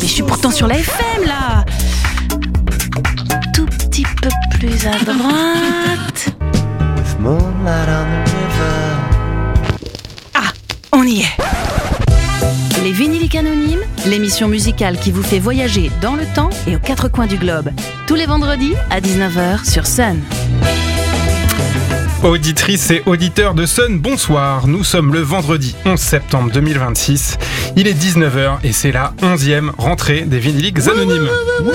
mais je suis pourtant sur la FM là. Tout petit peu plus à droite. Ah, on y est. Les Vinyliques Anonymes, l'émission musicale qui vous fait voyager dans le temps et aux quatre coins du globe. Tous les vendredis à 19h sur Sun. Auditrices et auditeurs de Sun, bonsoir. Nous sommes le vendredi 11 septembre 2026. Il est 19h et c'est la 11e rentrée des Vinyliques Anonymes.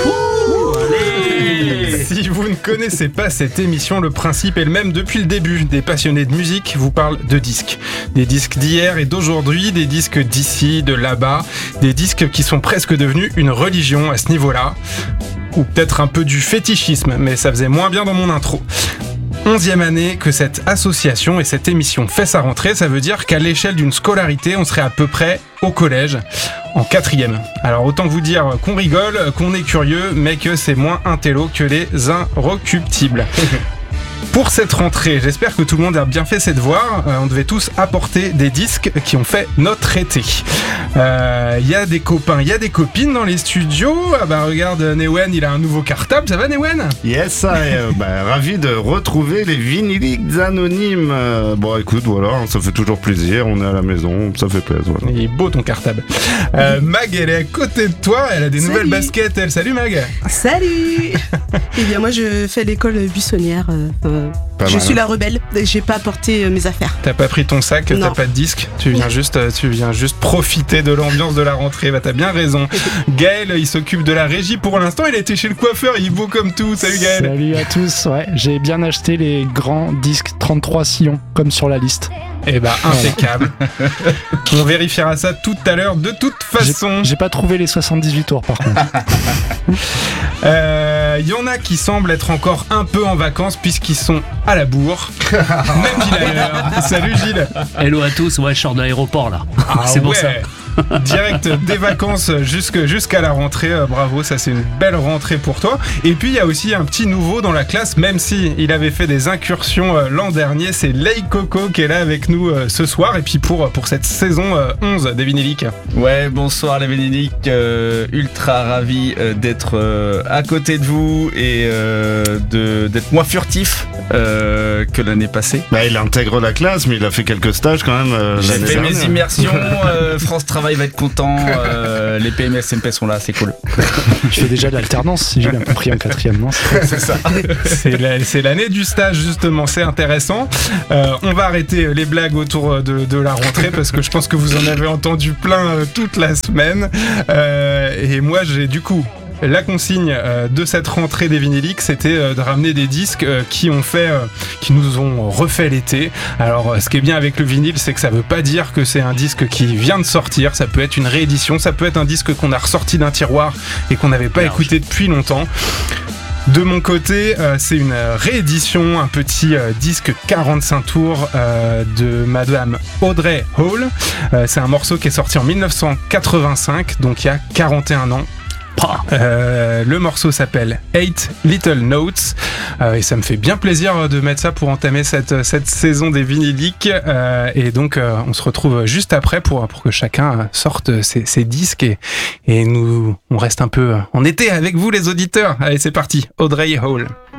Si vous ne connaissez pas cette émission, le principe est le même depuis le début. Des passionnés de musique vous parlent de disques. Des disques d'hier et d'aujourd'hui, des disques d'ici, de là-bas, des disques qui sont presque devenus une religion à ce niveau-là. Ou peut-être un peu du fétichisme, mais ça faisait moins bien dans mon intro. 11e année que cette association et cette émission fait sa rentrée, ça veut dire qu'à l'échelle d'une scolarité, on serait à peu près au collège, en 4e. Alors autant vous dire qu'on rigole, qu'on est curieux, mais que c'est moins intello que les inrecuptibles. Pour cette rentrée, j'espère que tout le monde a bien fait ses devoirs. On devait tous apporter des disques qui ont fait notre été. Il y a des copains, il y a des copines dans les studios. Ah bah regarde, Newen, il a un nouveau cartable. Ça va, Newen ? Yes, ravi de retrouver les Vinyliques Anonymes. Bon, écoute, voilà, ça fait toujours plaisir. On est à la maison, ça fait plaisir. Voilà. Il est beau ton cartable. Mag, elle est à côté de toi. Elle a des nouvelles baskets. Elle, salut Mag. Salut. Eh bien, moi, je fais l'école buissonnière. Je suis la rebelle, j'ai pas apporté mes affaires. T'as pas pris ton sac, non. T'as pas de disque, tu viens juste profiter de l'ambiance de la rentrée. Bah t'as bien raison. Gaël, il s'occupe de la régie pour l'instant, il a été chez le coiffeur, il est beau comme tout. Salut Gaël. Salut à tous, ouais, j'ai bien acheté les grands disques 33 sillons, comme sur la liste. Eh bah impeccable. On vérifiera ça tout à l'heure de toute façon. J'ai pas trouvé les 78 tours par contre. Y en a qui semblent être encore un peu en vacances puisqu'ils sont à la bourre. Même Gilles à l'heure. Salut Gilles. Hello à tous, ouais, je sors de l'aéroport là. Ah c'est pour ça. Direct des vacances jusqu'à la rentrée, bravo, ça c'est une belle rentrée pour toi. Et puis il y a aussi un petit nouveau dans la classe, même si il avait fait des incursions l'an dernier, c'est Lei Coco qui est là avec nous ce soir et puis pour cette saison 11 des Vinyliques. Ouais, bonsoir les Vinyliques, ultra ravi d'être à côté de vous et d'être moins furtif que l'année passée. Bah, il intègre la classe, mais il a fait quelques stages quand même. J'ai l'année fait dernière. mes immersions, France Travail va être content, les PMS SMP sont là, c'est cool. Je fais déjà de l'alternance, si j'ai bien compris, en 4e, non ? C'est ça. C'est l'année du stage justement, c'est intéressant. On va arrêter les blagues autour de la rentrée parce que je pense que vous en avez entendu plein toute la semaine. Et moi j'ai du coup... La consigne de cette rentrée des Vinyliques, c'était de ramener des disques qui nous ont refait l'été. Alors, ce qui est bien avec le vinyle, c'est que ça veut pas dire que c'est un disque qui vient de sortir. Ça peut être une réédition, ça peut être un disque qu'on a ressorti d'un tiroir et qu'on n'avait pas écouté depuis longtemps. De mon côté, c'est une réédition, un petit disque 45 tours de Madame Audrey Hall. C'est un morceau qui est sorti en 1985, donc il y a 41 ans. Le morceau s'appelle 8 Little Notes et ça me fait bien plaisir de mettre ça pour entamer cette saison des Vinyliques et donc on se retrouve juste après pour que chacun sorte ses disques et nous on reste un peu en été avec vous les auditeurs. Allez, c'est parti, Audrey Hall.